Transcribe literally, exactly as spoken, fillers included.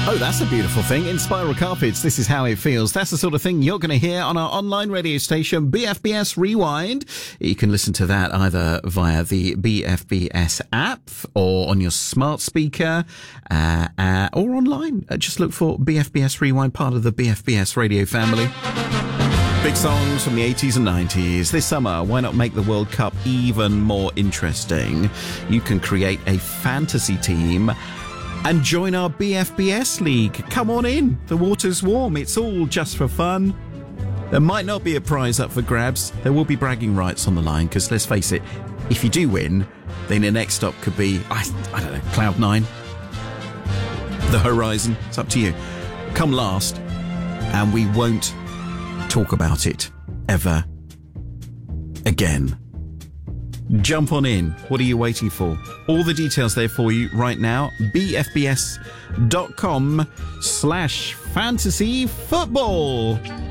Oh, that's a beautiful thing. In Spiral Carpets, this is how it feels. That's the sort of thing you're going to hear on our online radio station, B F B S Rewind. You can listen to that either via the B F B S app or on your smart speaker uh, uh, or online. Uh, just look for B F B S Rewind, part of the B F B S radio family. Big songs from the eighties and nineties. This summer, why not make the World Cup even more interesting? You can create a fantasy team and join our B F B S League. Come on in. The water's warm. It's all just for fun. There might not be a prize up for grabs. There will be bragging rights on the line, because let's face it, if you do win, then the next stop could be, I, I don't know, Cloud nine, the Horizon. It's up to you. Come last, and we won't talk about it ever again. Jump on in. What are you waiting for? All the details there for you right now. bfbs.com slash fantasy football.